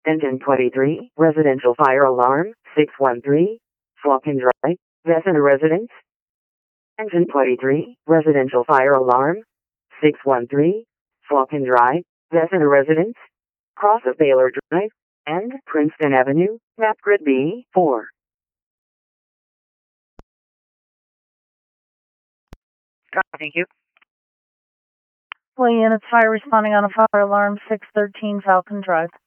Engine 23, residential fire alarm, 613, Falcon Drive, Vesna Residence. Engine 23, residential fire alarm, 613, Falcon Drive, Vesna Residence, cross of Baylor Drive, and Princeton Avenue, map grid B4. Thank you. Well, units fire responding on a fire alarm, 613 Falcon Drive.